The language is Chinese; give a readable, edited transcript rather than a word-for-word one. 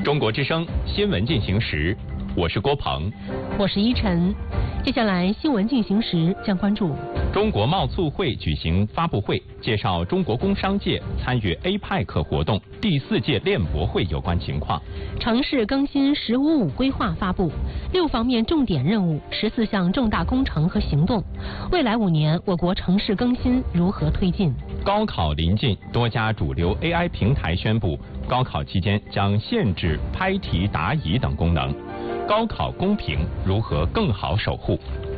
中国之声新闻进行时，我是郭鹏， 我是依晨。接下来新闻进行时将关注中国贸促会举行发布会，介绍中国工商界参与 APEC 活动第4届链博会有关情况。 城市更新“15+5”规划发布，6方面重点任务，14项重大工程和行动。未来5年，我国城市更新如何推进？ 高考临近，多家主流 AI 平台宣布，高考期间将限制拍题答疑等功能。高考公平如何更好守护？